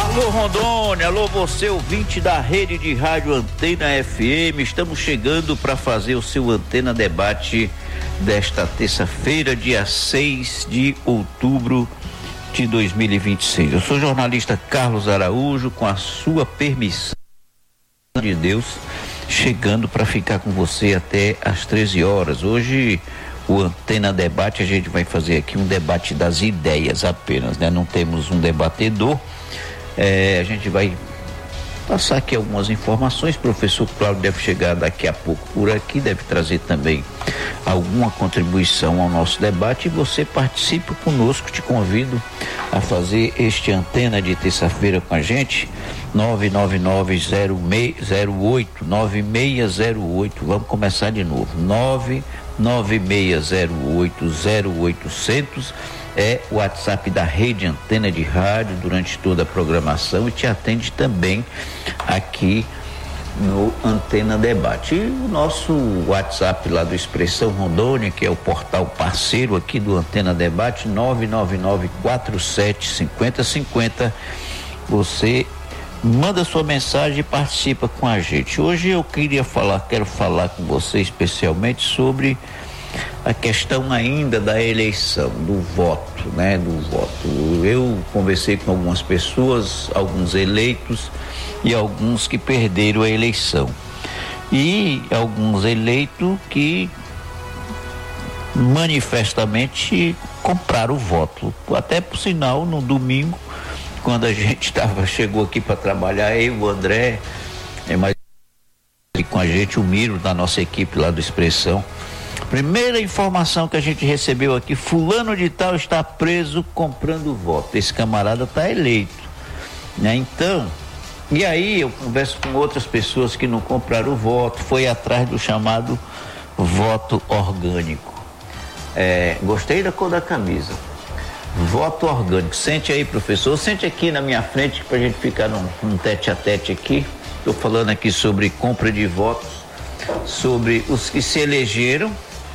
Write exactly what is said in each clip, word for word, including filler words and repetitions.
Alô Rondônia, alô você ouvinte da rede de rádio Antena F M, estamos chegando para fazer o seu Antena Debate desta terça-feira, dia seis de outubro de dois mil e vinte e seis. Eu sou o jornalista Carlos Araújo, com a sua permissão de Deus, chegando para ficar com você até às treze horas. Hoje o Antena Debate, a gente vai fazer aqui um debate das ideias apenas, né? Não temos um debatedor. É, a gente vai passar aqui algumas informações. O professor Cláudio deve chegar daqui a pouco por aqui, deve trazer também alguma contribuição ao nosso debate, e você participe conosco. Te convido a fazer este Antena de terça-feira com a gente. nove nove nove zero zero oito nove seis zero oito. Vamos começar de novo. nove nove seis zero oito zero oitocentos é o WhatsApp da Rede Antena de Rádio durante toda a programação, e te atende também aqui no Antena Debate. E o nosso WhatsApp lá do Expressão Rondônia, que é o portal parceiro aqui do Antena Debate, nove nove nove quatro sete cinco zero cinco zero. Você manda sua mensagem e participa com a gente. Hoje eu queria falar, quero falar com você especialmente sobre a questão ainda da eleição, do voto, né? Do voto. Eu conversei com algumas pessoas, alguns eleitos e alguns que perderam a eleição. E alguns eleitos que manifestamente compraram o voto. Até por sinal, no domingo, quando a gente tava, chegou aqui para trabalhar, eu, o André, é mais e com a gente o Miro, da nossa equipe lá do Expressão. Primeira informação que a gente recebeu aqui: fulano de tal está preso comprando voto. Esse camarada está eleito, né? Então, e aí eu converso com outras pessoas que não compraram o voto, foi atrás do chamado voto orgânico. É, gostei da cor da camisa. Voto orgânico. Sente aí, professor, sente aqui na minha frente pra gente ficar num, num tete a tete aqui. Estou falando aqui sobre compra de votos, sobre os que se elegeram,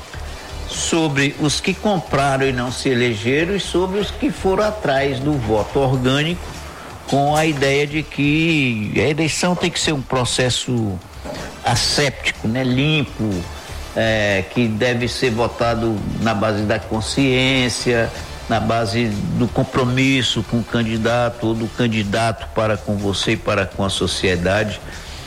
sobre os que compraram e não se elegeram, e sobre os que foram atrás do voto orgânico, com a ideia de que a eleição tem que ser um processo asséptico, né? Limpo, é, que deve ser votado na base da consciência, na base do compromisso com o candidato, ou do candidato para com você e para com a sociedade.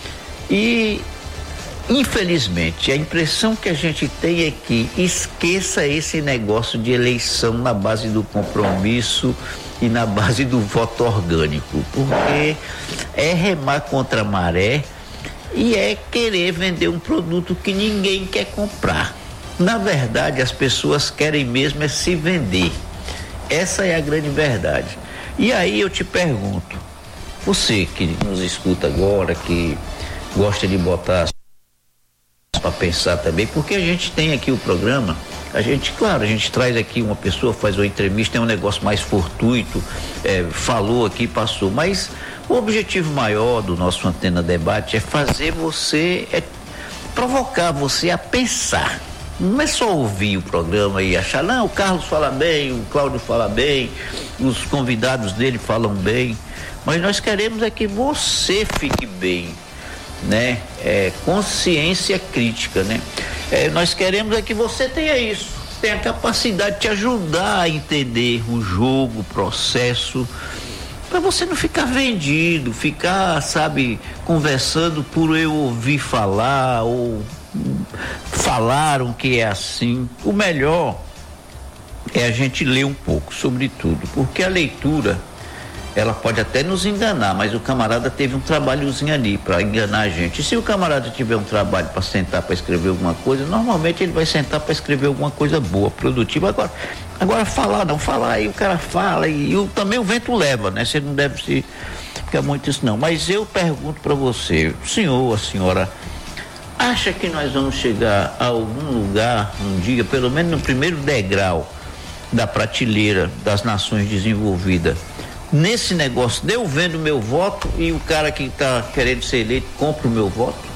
E infelizmente a impressão que a gente tem é que esqueça esse negócio de eleição na base do compromisso e na base do voto orgânico, porque é remar contra a maré e é querer vender um produto que ninguém quer comprar. Na verdade, as pessoas querem mesmo é se vender. Essa é a grande verdade. E aí eu te pergunto, você que nos escuta agora, que gosta de botar para pensar também, porque a gente tem aqui o programa, a gente, claro, a gente traz aqui uma pessoa, faz uma entrevista, é um negócio mais fortuito, é, falou aqui, passou, mas o objetivo maior do nosso Antena Debate é fazer você, é provocar você a pensar. Não é só ouvir o programa e achar, não, o Carlos fala bem, o Cláudio fala bem, os convidados dele falam bem, mas nós queremos é que você fique bem, né? É, consciência crítica, né? É, nós queremos é que você tenha isso, tenha a capacidade de te ajudar a entender o jogo, o processo, para você não ficar vendido, ficar, sabe, conversando por eu ouvir falar, ou falaram que é assim. O melhor é a gente ler um pouco sobre tudo, porque a leitura, ela pode até nos enganar, mas o camarada teve um trabalhozinho ali para enganar a gente. E se o camarada tiver um trabalho para sentar para escrever alguma coisa, normalmente ele vai sentar para escrever alguma coisa boa, produtiva. Agora, agora falar, não falar, aí o cara fala e, e também o vento leva, né? Você não deve se ficar muito isso não. Mas eu pergunto para você, o senhor, a senhora, acha que nós vamos chegar a algum lugar um dia, pelo menos no primeiro degrau da prateleira das nações desenvolvidas, nesse negócio de eu vendo meu voto e o cara que está querendo ser eleito compra o meu voto?